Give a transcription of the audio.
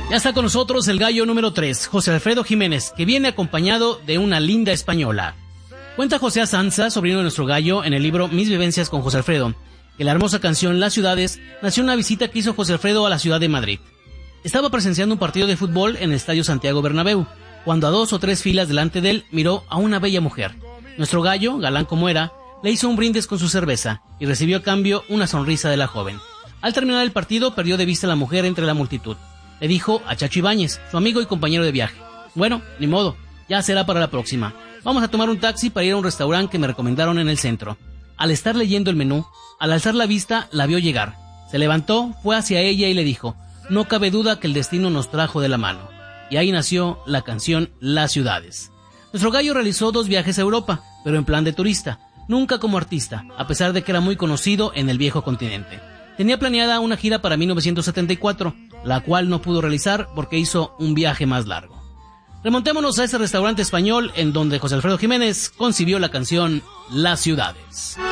Ya está con nosotros el gallo número 3, José Alfredo Jiménez, que viene acompañado de una linda española. Cuenta José Asanza, sobrino de nuestro gallo, en el libro Mis vivencias con José Alfredo, que la hermosa canción Las ciudades nació en una visita que hizo José Alfredo a la ciudad de Madrid. Estaba presenciando un partido de fútbol en el Estadio Santiago Bernabéu, cuando a 2 o 3 filas delante de él miró a una bella mujer. Nuestro gallo, galán como era, le hizo un brindis con su cerveza y recibió a cambio una sonrisa de la joven. Al terminar el partido, perdió de vista a la mujer entre la multitud. Le dijo a Chacho Ibáñez, su amigo y compañero de viaje: bueno, ni modo, ya será para la próxima. Vamos a tomar un taxi para ir a un restaurante que me recomendaron en el centro. Al estar leyendo el menú, al alzar la vista, la vio llegar. Se levantó, fue hacia ella y le dijo: no cabe duda que el destino nos trajo de la mano. Y ahí nació la canción Las ciudades. Nuestro gallo realizó 2 viajes a Europa, pero en plan de turista, nunca como artista, a pesar de que era muy conocido en el viejo continente. Tenía planeada una gira para 1974, la cual no pudo realizar porque hizo un viaje más largo. Remontémonos a ese restaurante español en donde José Alfredo Jiménez concibió la canción Las ciudades.